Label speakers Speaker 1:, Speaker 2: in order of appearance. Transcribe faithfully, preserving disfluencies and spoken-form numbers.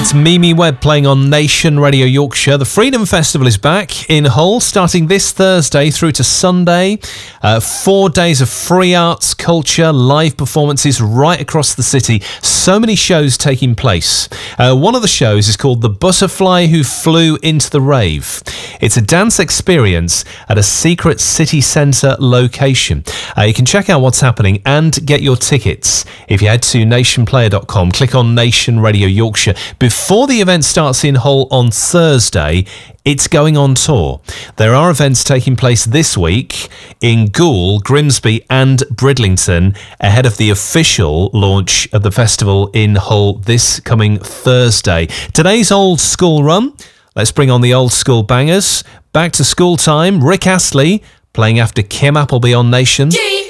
Speaker 1: It's Mimi Webb playing on Nation Radio Yorkshire. The Freedom Festival is back in Hull, starting this Thursday through to Sunday. Uh, four days of free arts, culture, live performances right across the city. So many shows taking place. Uh, one of the shows is called The Butterfly Who Flew Into the Rave. It's a dance experience at a secret city centre location. Uh, you can check out what's happening and get your tickets if you head to nation player dot com, click on Nation Radio Yorkshire. Before the event starts in Hull on Thursday, it's going on tour. There are events taking place this week in Goole, Grimsby and Bridlington ahead of the official launch of the festival in Hull this coming Thursday. Today's Old School Run. Let's bring on the old school bangers. Back to school time. Rick Astley playing after Kim Appleby on Nation.
Speaker 2: G-